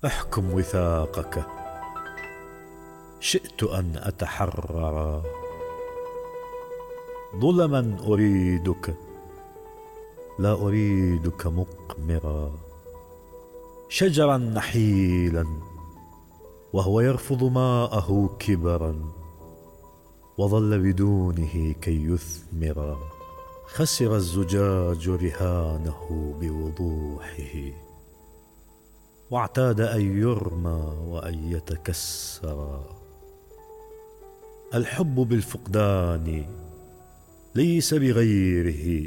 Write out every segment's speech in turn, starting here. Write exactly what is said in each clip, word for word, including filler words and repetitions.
احكم وثاقك. شئت أن أتحرر، ظلما أريدك، لا أريدك مقمرا. شجرا نحيلا وهو يرفض ماءه كبرا، وظل بدونه كي يثمرا. خسر الزجاج رهانه بوضوحه، واعتاد أن يرمى وأن يتكسرا. الحب بالفقدان ليس بغيره،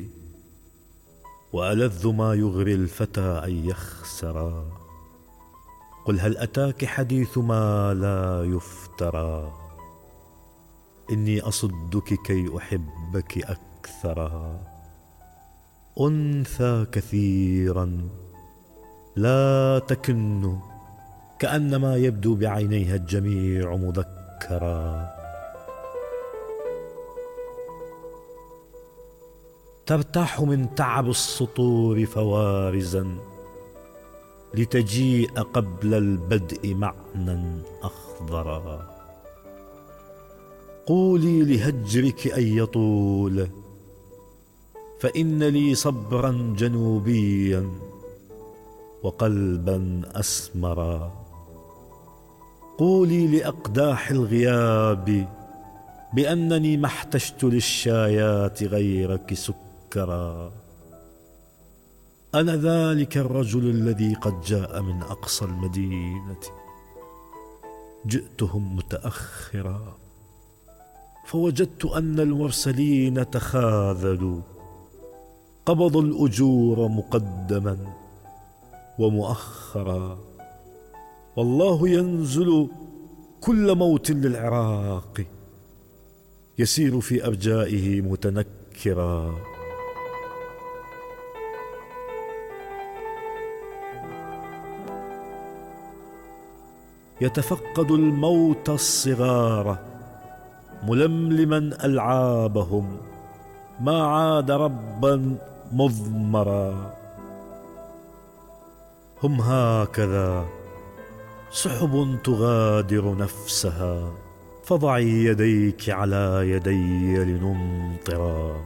وألذ ما يغري الفتى أن يخسرا. قل هل أتاك حديث ما لا يفترى، إني أصدك كي أحبك أكثرا. أنثى كثيرا لا تكن، كأنما يبدو بعينيها الجميع مذكرا. ترتاح من تعب السطور فوارزا، لتجيء قبل البدء معنى أخضرا. قولي لهجرك أن يطول، فإن لي صبرا جنوبيا وقلبا أسمرا. قولي لأقداح الغياب بأنني ما احتجت للشايات غيرك سكرا. أنا ذلك الرجل الذي قد جاء من أقصى المدينة، جئتهم متأخرا، فوجدت أن المرسلين تخاذلوا، قبضوا الأجور مقدما ومؤخرا. والله ينزل كل موت للعراق، يسير في أرجائه متنكرا. يتفقد الموت الصغار ململما ألعابهم، ما عاد ربا مضمرا. هم هكذا سحب تغادر نفسها، فضعي يديك على يدي لنمطرا.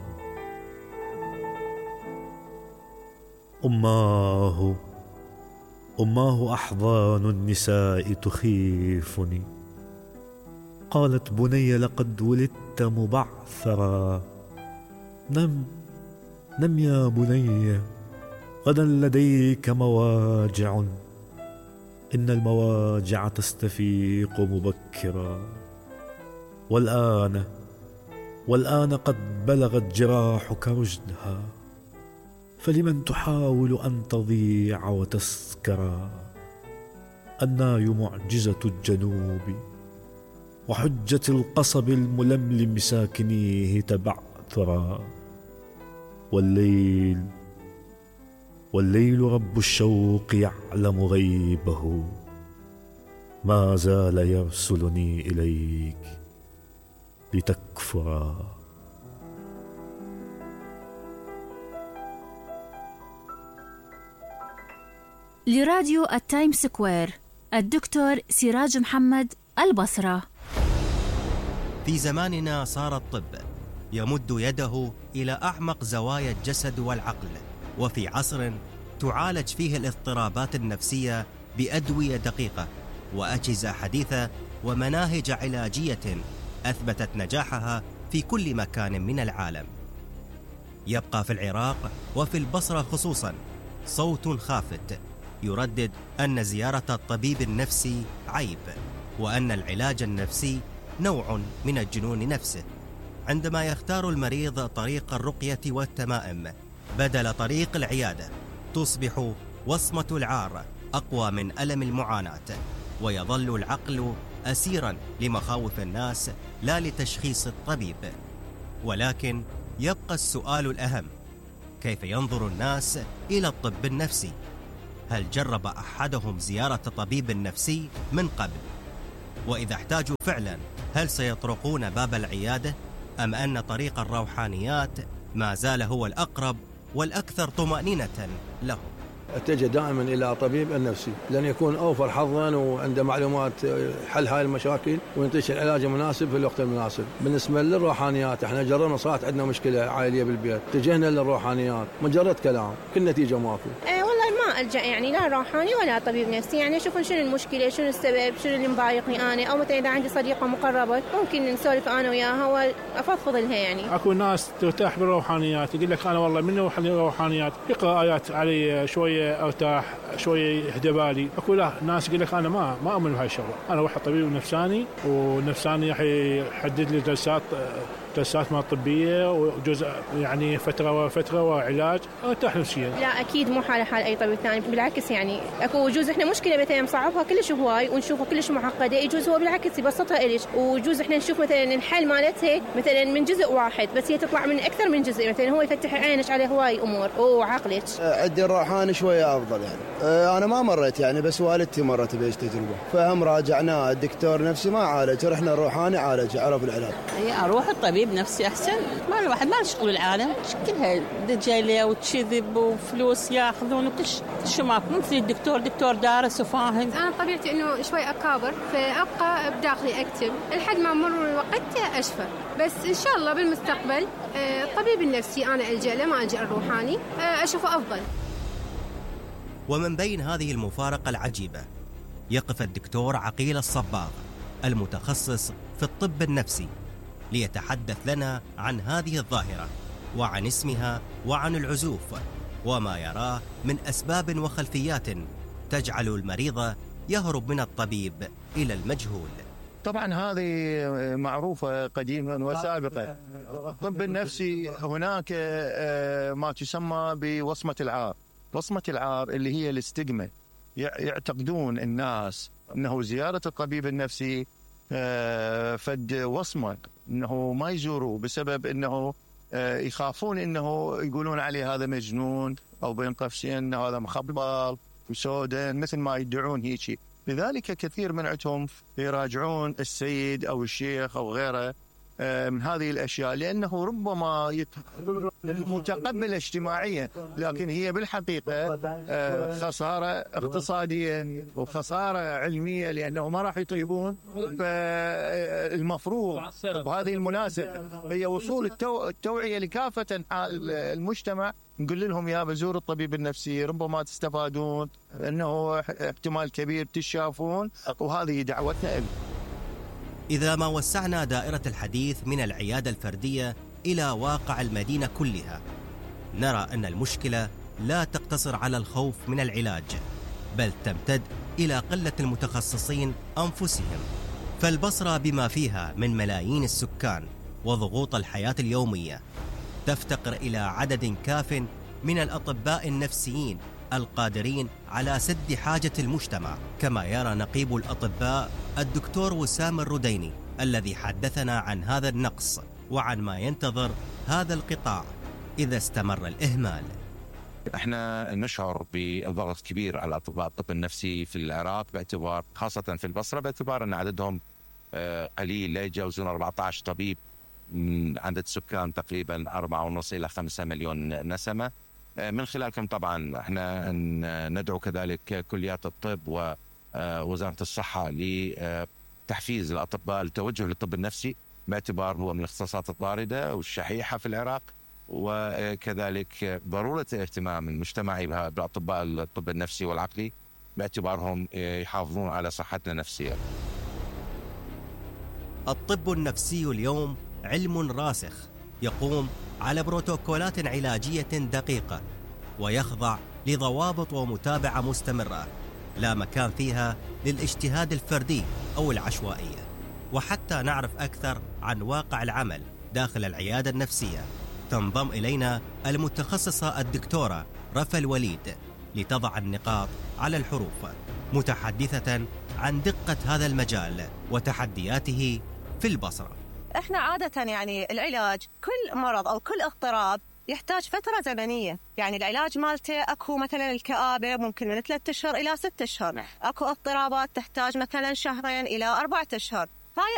أماه أماه أحضان النساء تخيفني، قالت بني لقد ولدت مبعثرا. نم نم يا بني، غدا لديك مواجع، إن المواجع تستفيق مبكرا. والآن والآن قد بلغت جراحك رشدها، فلمن تحاول أن تضيع وتسكرا. الناي معجزة الجنوب، وحجة القصب الململم ساكنيه تبعثرا. والليل والليل رب الشوق يعلم غيبه، ما زال يرسلني إليك لتكفرا. لراديو التايم سكوير، الدكتور سراج محمد، البصرة. في زماننا صار الطب يمد يده إلى أعمق زوايا الجسد والعقل، وفي عصر تعالج فيه الاضطرابات النفسية بأدوية دقيقة وأجهزة حديثة ومناهج علاجية أثبتت نجاحها في كل مكان من العالم. يبقى في العراق وفي البصرة خصوصا صوت خافت يردد أن زيارة الطبيب النفسي عيب، وأن العلاج النفسي نوع من الجنون نفسه، عندما يختار المريض طريق الرقية والتمائم بدل طريق العيادة، تصبح وصمة العار أقوى من ألم المعاناة، ويظل العقل أسيرا لمخاوف الناس لا لتشخيص الطبيب. ولكن يبقى السؤال الأهم: كيف ينظر الناس إلى الطب النفسي؟ هل جرب أحدهم زيارة طبيب نفسي من قبل؟ وإذا احتاجوا فعلا، هل سيطرقون باب العيادة؟ أم أن طريق الروحانيات ما زال هو الأقرب والأكثر طمأنينة لهم؟ اتجه دائما إلى طبيب النفسي لأن يكون أوفر حظا وعنده معلومات حل هاي المشاكل وينتشر العلاج المناسب في الوقت المناسب. بالنسبة للروحانيات احنا جربنا، صارت عندنا مشكلة عائلية بالبيت، اتجهنا للروحانيات، مجرد كلام كل نتيجة ماكو. أه والله ما ألجأ يعني لا روحاني ولا طبيب نفسي، يعني أشوف شنو المشكلة، شنو السبب، شنو اللي مضايقني أنا، أو مثلا إذا عندي صديقة مقربة ممكن نسولف أنا وياها وأفضفض لها. يعني أكو ناس ترتاح بالروحانيات، يقول لك أنا والله من روحانيات يقرأ آيات علي شوية أرتاح شوية يهدى بالي. أكو لا ناس يقول لك أنا ما ما أؤمن بهاي الشغلة، أنا واحد طبيب نفساني ونفساني يحدد لي جلسات جلسات ما طبية وجزء يعني فترة وفترة وعلاج ارتاح نفسيا. لا أكيد مو حال حال أي طبيب ثاني، بالعكس يعني أكو وجوز إحنا مشكلة مثلا مصعبها كلش هواي ونشوفها كلش معقدة، يجوز هو بالعكس يبسطها إليش، وجوز إحنا نشوف مثلا الحل مالتها مثلا من جزء واحد بس هي تطلع من أكثر من جزء، مثلا هو يفتح عينك على هواي أمور وعقلك. عندي الروحاني شوية أفضل يعني. أنا ما مريت يعني بس والدتي مرت بهيج تجربة، فهم راجعناه الدكتور نفسي ما عالج، رحنا الروحاني عالج عرف العلاج. أروح الطبيب نفسي أحسن، ما الواحد ما شغل العالم كلها دجالة وتشذب وفلوس ياخذون وكلش شو ما مثل الدكتور دكتور دارس وفاهم. أنا طبيعتي إنه شوي أكابر فأبقى بداخلي أكتب لحد ما مر الوقت أشفى، بس إن شاء الله بالمستقبل الطبيب النفسي أنا ألجأ له ما ألجأ الروحاني أشوفه أفضل. ومن بين هذه المفارقة العجيبة يقف الدكتور عقيل الصباغ المتخصص في الطب النفسي ليتحدث لنا عن هذه الظاهرة وعن اسمها وعن العزوف وما يراه من أسباب وخلفيات تجعل المريض يهرب من الطبيب إلى المجهول. طبعا هذه معروفة قديما وسابقا. الطب النفسي هناك ما تسمى بوصمة العار. وصمة العار اللي هي الاستجمة، يعتقدون الناس أنه زيارة الطبيب النفسي فد وصمة أنه ما يزوروا بسبب أنه يخافون أنه يقولون عليه هذا مجنون أو بين قوسين أنه هذا مخبل وسودان مثل ما يدعون هيك. لذلك كثير من عندهم يراجعون السيد أو الشيخ أو غيره من هذه الأشياء لأنه ربما متقبل اجتماعيا، لكن هي بالحقيقة خسارة اقتصادية وخسارة علمية لأنه ما راح يطيبون. فالمفروض وهذه المناسبة هي وصول التو... التوعية لكافة المجتمع، نقول لهم يا بزور الطبيب النفسي ربما تستفادون، أنه احتمال كبير تشافون، وهذه دعوتنا إليه. إذا ما وسعنا دائرة الحديث من العيادة الفردية إلى واقع المدينة كلها، نرى أن المشكلة لا تقتصر على الخوف من العلاج، بل تمتد إلى قلة المتخصصين أنفسهم. فالبصرة بما فيها من ملايين السكان وضغوط الحياة اليومية تفتقر إلى عدد كاف من الأطباء النفسيين القادرين على سد حاجة المجتمع، كما يرى نقيب الأطباء الدكتور وسام الرديني الذي حدثنا عن هذا النقص وعن ما ينتظر هذا القطاع إذا استمر الإهمال. احنا نشعر بالضغط كبير على أطباء الطب النفسي في العراق، باعتبار خاصة في البصرة باعتبار أن عددهم قليل، لا يتجاوزون أربعة عشر طبيب من عدد سكان تقريبا أربعة ونص إلى خمسة مليون نسمة. من خلالكم طبعا احنا ندعو كذلك كليات الطب ووزارة الصحة لتحفيز الأطباء التوجه للطب النفسي باعتبار هو من الاختصاصات الطاردة والشحيحة في العراق، وكذلك ضرورة اهتمام المجتمع بأطباء الطب النفسي والعقلي باعتبارهم يحافظون على صحتنا النفسية. الطب النفسي اليوم علم راسخ يقوم على بروتوكولات علاجية دقيقة ويخضع لضوابط ومتابعة مستمرة لا مكان فيها للاجتهاد الفردي أو العشوائية. وحتى نعرف أكثر عن واقع العمل داخل العيادة النفسية تنضم إلينا المتخصصة الدكتورة رفا الوليد لتضع النقاط على الحروف، متحدثة عن دقة هذا المجال وتحدياته في البصرة. احنا عادة يعني العلاج كل مرض أو كل اضطراب يحتاج فترة زمنية، يعني العلاج مالته أكو مثلا الكآبة ممكن من ثلاثة أشهر إلى ستة أشهر، أكو اضطرابات تحتاج مثلا شهرين إلى أربعة أشهر،